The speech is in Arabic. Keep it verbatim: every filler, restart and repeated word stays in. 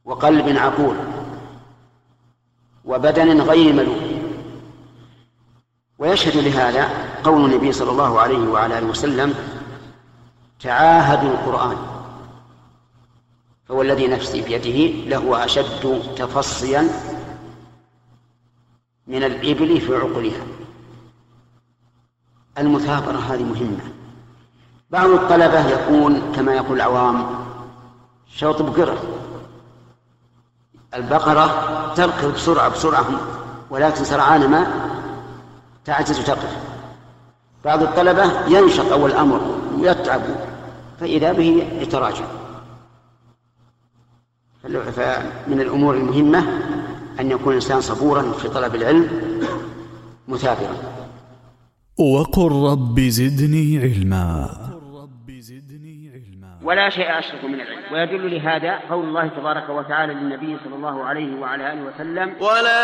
وقلب عقول وبدن غير ملوك. ويشهد لهذا قول النبي صلى الله عليه وعلى آله وسلم: تعاهدوا القرآن فهو الذي نفسي بيده لهو أشد تفصيا من الإبل في عقلها. المثابرة هذه مهمة. بعض الطلبة يكون كما يقول العوام شوط بقرة، البقرة تركض بسرعة بسرعة ولكن سرعان ما تعجز تقف. بعض الطلبة ينشط أول الأمر ويتعب فإذا به يتراجع. فمن الأمور المهمة أن يكون الإنسان صبورا في طلب العلم مثابرا. وقل رب زدني علما. ولا شيء أشرف من العلم. ويدل لهذا قول الله تبارك وتعالى للنبي صلى الله عليه وعلى آله وسلم: ولا